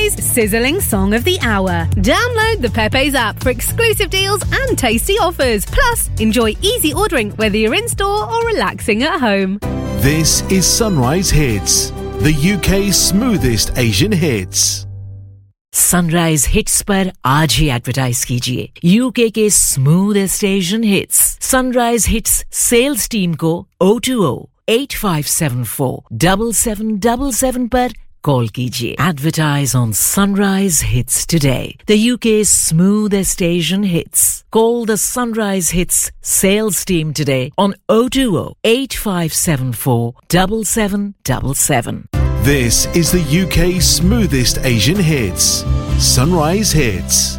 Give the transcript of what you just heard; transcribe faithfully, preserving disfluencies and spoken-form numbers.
Pepe's Sizzling Song of the Hour. Download the Pepe's app for exclusive deals and tasty offers. Plus, enjoy easy ordering whether you're in store or relaxing at home. This is Sunrise Hits, the U K's smoothest Asian hits. Sunrise hits पर आज ही advertise कीजिए UK के smoothest Asian hits sunrise hits sales team को O two O eight five seven four seven seven seven seven पर call कीजिए advertise on sunrise hits today the UK smoothest Asian hits call the sunrise hits sales team today on O two O eight five seven four seven seven seven seven. This is the U K's smoothest Asian hits. Sunrise Hits.